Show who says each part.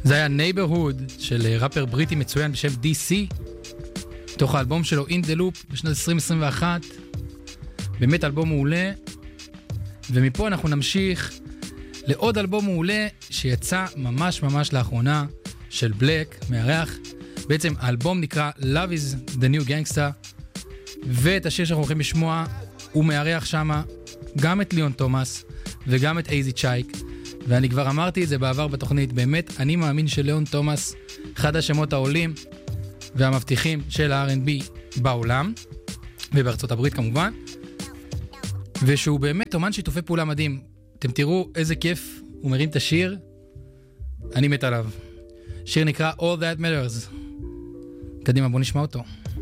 Speaker 1: זה היה Neighborhood של ראפר בריטי מצוין בשם DC, תוך האלבום שלו In The Loop בשנת 2021. באמת אלבום מעולה. ומפה אנחנו נמשיך לעוד אלבום מעולה שיצא ממש ממש לאחרונה של בלק, מארח. בעצם האלבום נקרא Love is the New Gangsta, ואת השיר שאנחנו הולכים לשמוע הוא מארח שמה גם את ליאון תומאס וגם את אייזי צ'ייק. ואני כבר אמרתי את זה בעבר בתוכנית, באמת אני מאמין שליאון תומאס אחד השמות העולים והמבטיחים של ה-R&B בעולם ובארצות הברית כמובן, ושהוא באמת אומן שיתופי פעולה מדהים. אתם תראו איזה כיף הוא מרים את השיר, אני מת עליו. שיר נקרא All That Matters. קדימה, בוא נשמע אותו.